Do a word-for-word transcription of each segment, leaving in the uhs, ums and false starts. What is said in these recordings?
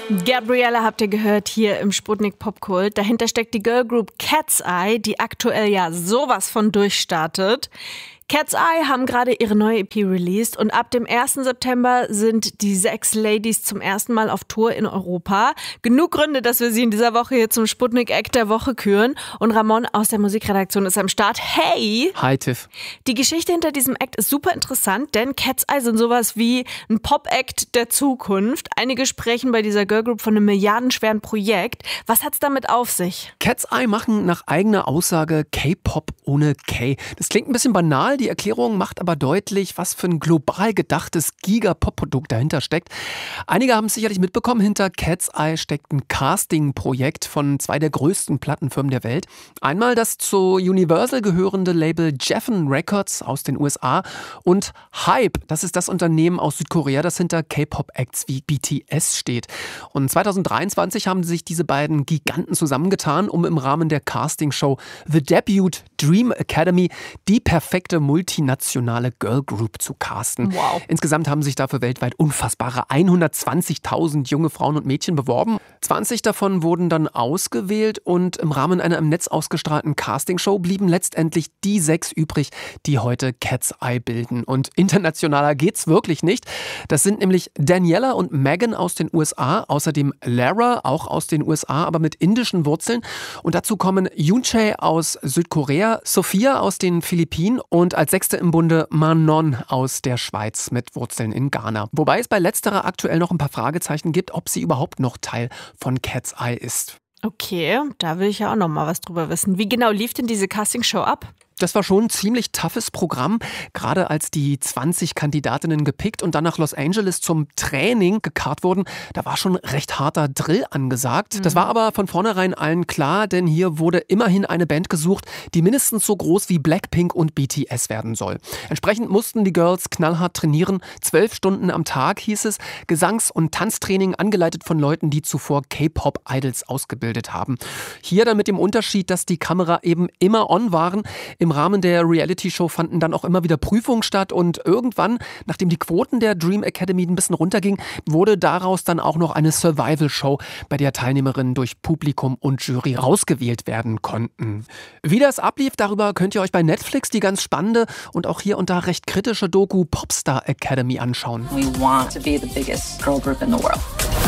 Gabriella habt ihr gehört hier im Sputnik Popkult. Dahinter steckt die Girlgroup Cat's Eye, die aktuell ja sowas von durchstartet. Cat's Eye haben gerade ihre neue E P released und ab dem ersten September sind die sechs Ladies zum ersten Mal auf Tour in Europa. Genug Gründe, dass wir sie in dieser Woche hier zum Sputnik Act der Woche küren. Und Ramon aus der Musikredaktion ist am Start. Hey! Hi, Tiff. Die Geschichte hinter diesem Act ist super interessant, denn Cat's Eye sind sowas wie ein Pop-Act der Zukunft. Einige sprechen bei dieser Girlgroup von einem milliardenschweren Projekt. Was hat's damit auf sich? Cat's Eye machen nach eigener Aussage K-Pop ohne K. Das klingt ein bisschen banal. Die Erklärung macht aber deutlich, was für ein global gedachtes Giga-Pop-Produkt dahinter steckt. Einige haben es sicherlich mitbekommen, hinter Cat's Eye steckt ein Casting-Projekt von zwei der größten Plattenfirmen der Welt. Einmal das zu Universal gehörende Label Geffen Records aus den U S A und Hype, das ist das Unternehmen aus Südkorea, das hinter K-Pop-Acts wie B T S steht. Und zwanzig dreiundzwanzig haben sich diese beiden Giganten zusammengetan, um im Rahmen der Castingshow The Debut Dream Academy die perfekte multinationale Girlgroup zu casten. Wow. Insgesamt haben sich dafür weltweit unfassbare hundertzwanzigtausend junge Frauen und Mädchen beworben. zwanzig davon wurden dann ausgewählt und im Rahmen einer im Netz ausgestrahlten Castingshow blieben letztendlich die sechs übrig, die heute Cat's Eye bilden. Und internationaler geht's wirklich nicht. Das sind nämlich Daniela und Megan aus den U S A, außerdem Lara, auch aus den U S A, aber mit indischen Wurzeln. Und dazu kommen Yoonchae aus Südkorea, Sophia aus den Philippinen und als sechste im Bunde Manon aus der Schweiz mit Wurzeln in Ghana. Wobei es bei letzterer aktuell noch ein paar Fragezeichen gibt, ob sie überhaupt noch Teil von Cat's Eye ist. Okay, da will ich ja auch noch mal was drüber wissen. Wie genau lief denn diese Castingshow ab? Das war schon ein ziemlich toughes Programm, gerade als die zwanzig Kandidatinnen gepickt und dann nach Los Angeles zum Training gekarrt wurden. Da war schon recht harter Drill angesagt. Mhm. Das war aber von vornherein allen klar, denn hier wurde immerhin eine Band gesucht, die mindestens so groß wie Blackpink und B T S werden soll. Entsprechend mussten die Girls knallhart trainieren. Zwölf Stunden am Tag hieß es. Gesangs- und Tanztraining angeleitet von Leuten, die zuvor K-Pop-Idols ausgebildet haben. Hier dann mit dem Unterschied, dass die Kamera eben immer on waren. Im Rahmen der Reality-Show fanden dann auch immer wieder Prüfungen statt und irgendwann, nachdem die Quoten der Dream Academy ein bisschen runtergingen, wurde daraus dann auch noch eine Survival-Show, bei der Teilnehmerinnen durch Publikum und Jury rausgewählt werden konnten. Wie das ablief, darüber könnt ihr euch bei Netflix die ganz spannende und auch hier und da recht kritische Doku Popstar Academy anschauen. We want to be the biggest girl group in the world.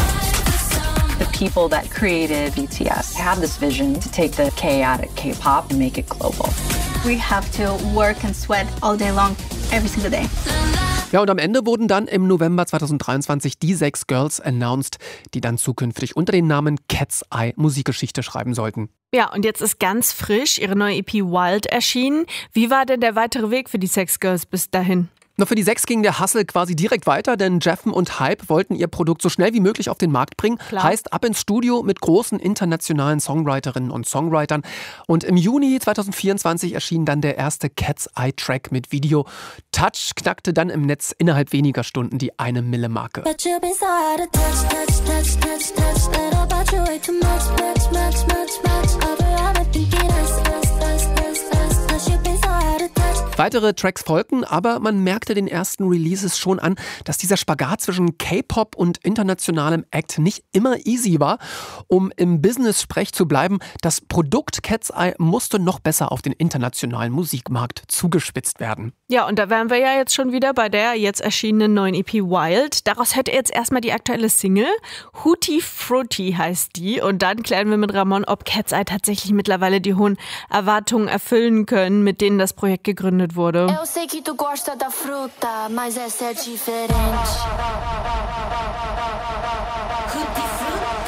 The people that created B T S have this vision to take the K out of K-pop and make it global. We have to work and sweat all day long, every single day. Ja, und am Ende wurden dann im November zwanzig dreiundzwanzig die sechs Girls announced, die dann zukünftig unter dem Namen Cat's Eye Musikgeschichte schreiben sollten. Ja, und jetzt ist ganz frisch ihre neue E P Wild erschienen. Wie war denn der weitere Weg für die Sex Girls bis dahin? Noch für die sechs ging der Hustle quasi direkt weiter, denn Geffen und Hype wollten ihr Produkt so schnell wie möglich auf den Markt bringen. Klar. Heißt ab ins Studio mit großen internationalen Songwriterinnen und Songwritern. Und im Juni zwanzig vierundzwanzig erschien dann der erste Cat's Eye Track mit Video. Touch knackte dann im Netz innerhalb weniger Stunden die eine Mille Marke. Weitere Tracks folgten, aber man merkte den ersten Releases schon an, dass dieser Spagat zwischen K-Pop und internationalem Act nicht immer easy war. Um im Business-Sprech zu bleiben, das Produkt Cat's Eye musste noch besser auf den internationalen Musikmarkt zugespitzt werden. Ja, und da wären wir ja jetzt schon wieder bei der jetzt erschienenen neuen E P Wild. Daraus hört ihr jetzt erstmal die aktuelle Single. Hootie Fruity heißt die. Und dann klären wir mit Ramon, ob Cat's Eye tatsächlich mittlerweile die hohen Erwartungen erfüllen können, mit denen das Projekt gegründet wurde. Eu sei que tu gosta da fruta, mas essa é diferente. Hootie Fruity.